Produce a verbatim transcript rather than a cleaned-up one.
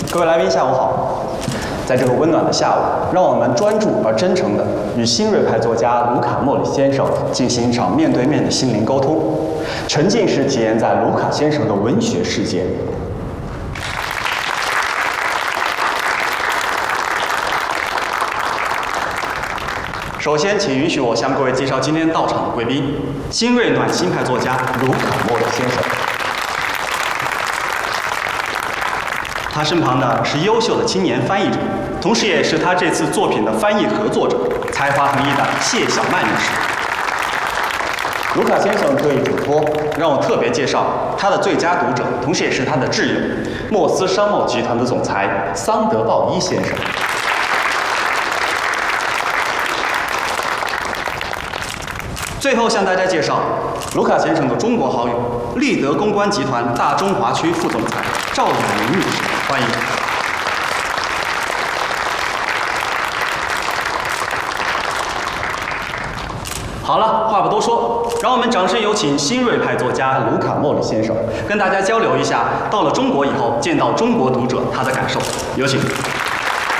各位来宾，下午好。在这个温暖的下午，让我们专注而真诚地与新锐派作家卢卡·莫里先生进行一场面对面的心灵沟通，沉浸式体验在卢卡先生的文学世界。首先，请允许我向各位介绍今天到场的贵宾——新锐暖心派作家卢卡·莫里先生。他身旁的是优秀的青年翻译者，同时也是他这次作品的翻译合作者，才华横溢的谢小曼女士。卢卡先生特意嘱托，让我特别介绍他的最佳读者，同时也是他的挚友——莫斯商贸集团的总裁桑德鲍伊先生。最后向大家介绍卢卡先生的中国好友，立德公关集团大中华区副总裁赵雅玲女士，欢迎。好了，话不多说，让我们掌声有请新锐派作家卢卡·莫里先生，跟大家交流一下到了中国以后见到中国读者他的感受。有请。